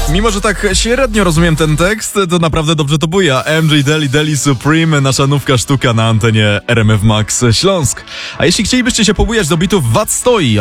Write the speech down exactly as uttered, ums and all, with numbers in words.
Mimo, że tak średnio rozumiem ten tekst, to naprawdę dobrze to buja. M J Deli Deli Supreme, nasza nówka sztuka na antenie R M F Max Śląsk. A jeśli chcielibyście się pobujać do bitów Wat stoi,